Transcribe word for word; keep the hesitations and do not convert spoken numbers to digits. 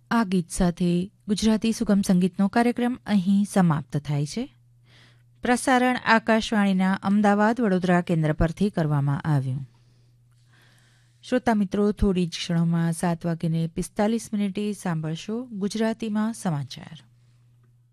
આ ગીત સાથે ગુજરાતી સુગમ સંગીતનો કાર્યક્રમ અહીં સમાપ્ત થાય છે. પ્રસારણ આકાશવાણીના અમદાવાદ વડોદરા કેન્દ્ર પરથી કરવામાં આવ્યું. શ્રોતા મિત્રો, થોડી જ ક્ષણોમાં સાત વાગ્યે પિસ્તાલીસ મિનિટે સાંભળશો ગુજરાતીમાં સમાચાર.